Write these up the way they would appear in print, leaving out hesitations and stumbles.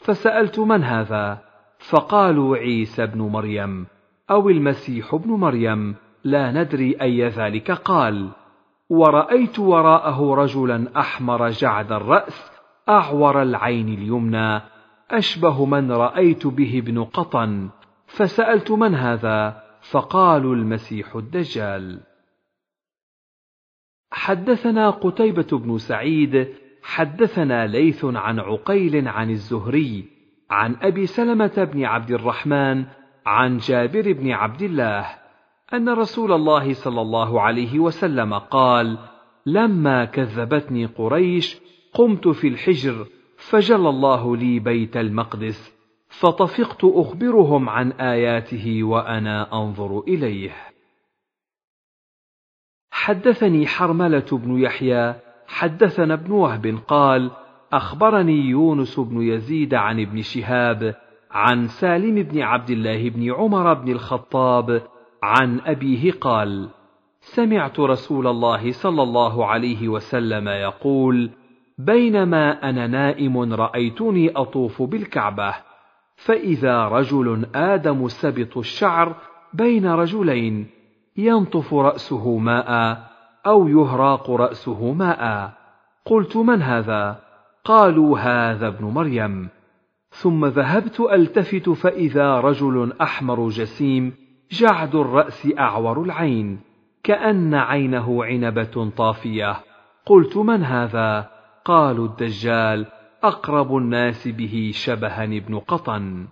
فسألت: من هذا؟ فقالوا: عيسى بن مريم أو المسيح ابن مريم، لا ندري أي ذلك قال. ورأيت وراءه رجلا أحمر جعد الرأس أعور العين اليمنى، أشبه من رأيت به ابن قطن. فسألت: من هذا؟ فقالوا: المسيح الدجال. حدثنا قتيبة بن سعيد حدثنا ليث عن عقيل عن الزهري عن أبي سلمة بن عبد الرحمن عن جابر بن عبد الله أن رسول الله صلى الله عليه وسلم قال: لما كذبتني قريش قمت في الحجر فجل الله لي بيت المقدس، فطفقت أخبرهم عن آياته وأنا أنظر إليه. حدثني حرملة بن يحيى حدثنا ابن وهب قال: أخبرني يونس بن يزيد عن ابن شهاب عن سالم بن عبد الله بن عمر بن الخطاب عن أبيه قال: سمعت رسول الله صلى الله عليه وسلم يقول: بينما أنا نائم رأيتني أطوف بالكعبة، فإذا رجل آدم سبط الشعر بين رجلين ينطف رأسه ماء أو يهراق رأسه ماء. قلت: من هذا؟ قالوا: هذا ابن مريم. ثم ذهبت ألتفت فإذا رجل أحمر جسيم جعد الرأس أعور العين كأن عينه عنبة طافية. قلت: من هذا؟ قالوا: الدجال، أقرب الناس به شبها ابن قطن.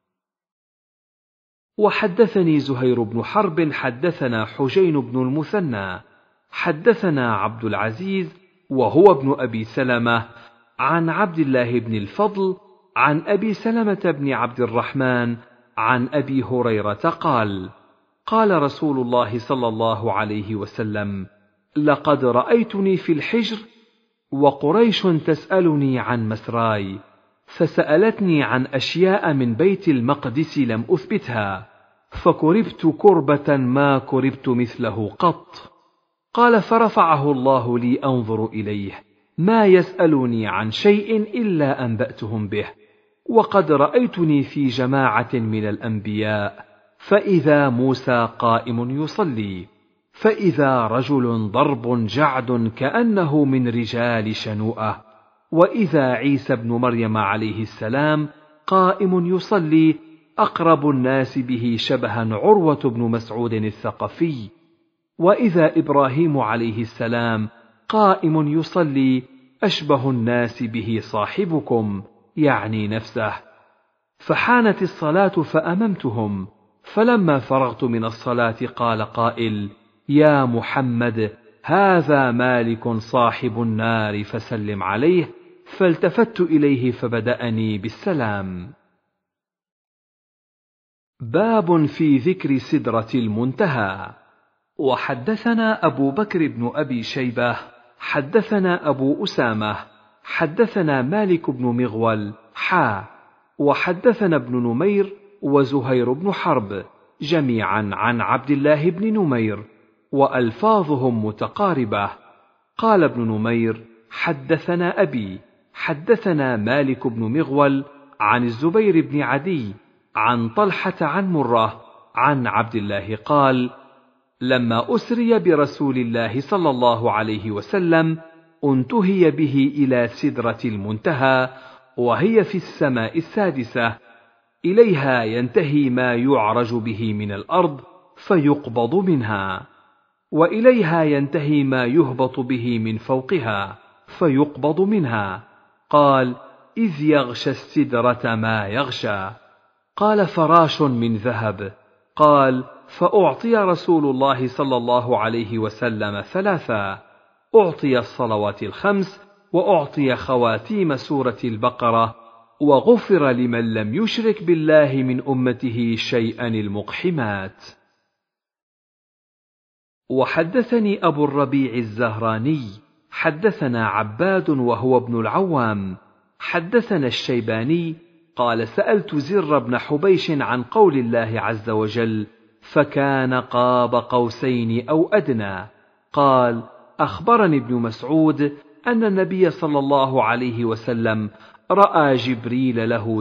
وحدثني زهير بن حرب حدثنا حجين بن المثنى حدثنا عبد العزيز وهو ابن أبي سلمة عن عبد الله بن الفضل عن أبي سلمة بن عبد الرحمن عن أبي هريرة قال: قال رسول الله صلى الله عليه وسلم: لقد رأيتني في الحجر وقريش تسألني عن مسراي، فسألتني عن أشياء من بيت المقدس لم أثبتها، فكربت كربة ما كربت مثله قط. قال: فرفعه الله لي أنظر إليه، ما يسألني عن شيء إلا أنبأتهم به. وقد رأيتني في جماعة من الأنبياء، فإذا موسى قائم يصلي، فإذا رجل ضرب جعد كأنه من رجال شنوءة، وإذا عيسى بن مريم عليه السلام قائم يصلي، أقرب الناس به شبها عروة بن مسعود الثقفي، وإذا إبراهيم عليه السلام قائم يصلي، أشبه الناس به صاحبكم، يعني نفسه. فحانت الصلاة فأممتهم، فلما فرغت من الصلاة قال قائل: يا محمد، هذا مالك صاحب النار فسلم عليه. فالتفت إليه فبدأني بالسلام. باب في ذكر سدرة المنتهى. وحدثنا أبو بكر بن أبي شيبة حدثنا أبو أسامة حدثنا مالك بن مغول وحدثنا ابن نمير وزهير بن حرب جميعا عن عبد الله بن نمير، وألفاظهم متقاربة. قال ابن نمير: حدثنا أبي حدثنا مالك بن مغول عن الزبير بن عدي عن طلحة عن مرة عن عبد الله قال: لما أسري برسول الله صلى الله عليه وسلم انتهي به إلى سدرة المنتهى، وهي في السماء السادسة، إليها ينتهي ما يعرج به من الأرض فيقبض منها، وإليها ينتهي ما يهبط به من فوقها فيقبض منها. قال: إذ يغشى السدرة ما يغشى. قال: فراش من ذهب. قال: فأعطي رسول الله صلى الله عليه وسلم 3: أعطي الصلوات 5، وأعطي خواتيم سورة البقرة، وغفر لمن لم يشرك بالله من أمته شيئا المقحمات. وحدثني أبو الربيع الزهراني حدثنا عباد وهو ابن العوام حدثنا الشيباني قال: سألت زر بن حبيش عن قول الله عز وجل: فكان قاب قوسين أو أدنى. قال: أخبرني ابن مسعود أن النبي صلى الله عليه وسلم رأى جبريل له